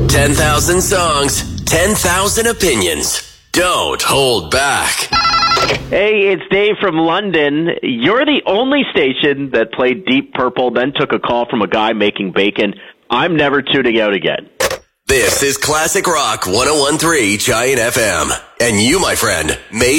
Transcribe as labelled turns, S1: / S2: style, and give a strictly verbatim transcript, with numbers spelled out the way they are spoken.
S1: ten thousand songs, ten thousand opinions. Don't hold back.
S2: Hey, it's Dave from London. You're the only station that played Deep Purple, then took a call from a guy making bacon. I'm never tuning out again.
S1: This is Classic Rock one oh one point three Giant F M. And you, my friend, may